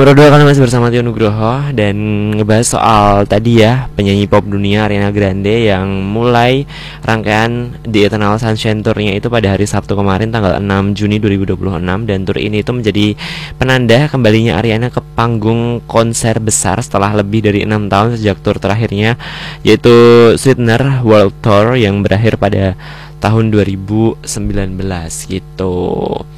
Berdua kali masih bersama Tio Nugroho dan ngebahas soal tadi ya penyanyi pop dunia Ariana Grande yang mulai rangkaian The Eternal Sunshine Tour-nya itu pada hari Sabtu kemarin tanggal 6 Juni 2026, dan tour ini itu menjadi penanda kembalinya Ariana ke panggung konser besar setelah lebih dari 6 tahun sejak tour terakhirnya, yaitu Sweetener World Tour yang berakhir pada tahun 2019 gitu.